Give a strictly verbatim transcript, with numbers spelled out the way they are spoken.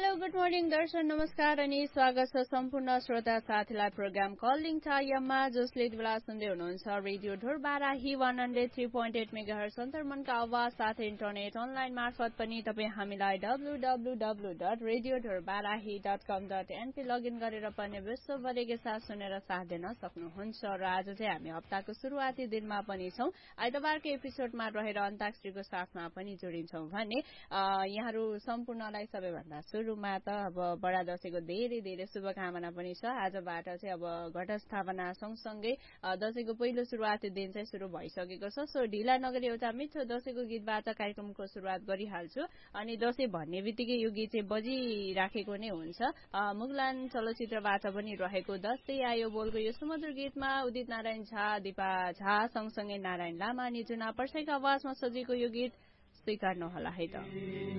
Hello good morning दर्शन नमस्कार अनि स्वागत छ सम्पूर्ण श्रोता साथीलाई प्रोग्राम कलिङ टाइममा जसले यति बेला सुन्दै हुनुहुन्छ radio Dhorbarahi one hundred three point at megahertz सन्तरमनको आवाज साथै इन्टरनेट अनलाइन मार्फत पनि तपाईँ हामीलाई W W W dot radio Dhorbarahi dot कम डट एनपी लगइन गरेर पनि विश्वभरिकै साथ सुनेर साथ दिन सक्नुहुन्छ। र आज चाहिँ हामी हप्ताको सुरुवाती दिनमा पनि छौँ, आइतबारको एपिसोडमा रहेर अन्ताक्षरीको साथमा पनि जोडिन्छौँ भने यहाँहरू सम्पूर्णलाई सबैभन्दा सुरुमा त अब बडा दशैंको धेरै धेरै शुभकामना पनि छ। आजबाट चाहिँ अब घटस्थापना सँगसँगै दशैंको पहिलो सुरुवाती दिन चाहिँ शुरू भइसकेको छ। सो ढिला नगरी एउटा मिठो दशैंको गीतबाट कार्यक्रमको सुरुवात गरिहाल्छु। अनि दशैं भन्ने बित्तिकै यो गीत चाहिँ बजिराखेको नै हुन्छ। मुगलान चलचित्रबाट पनि रहेको दशैं आयो बोलको यो सुमधुर गीतमा उदित नारायण झा, दिपा झा सँगसँगै नारायण लामा अनि जुना पर्साईको आवाजमा सजिएको यो गीत स्वीकार्नुहोला है त।